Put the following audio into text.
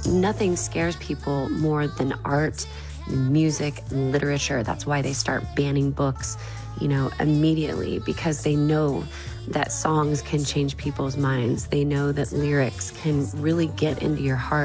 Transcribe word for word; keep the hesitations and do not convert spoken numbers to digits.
Nothing scares people more than art, music, literature. That's why they start banning books, you know, immediately, because they know that songs can change people's minds. They know that lyrics can really get into your heart.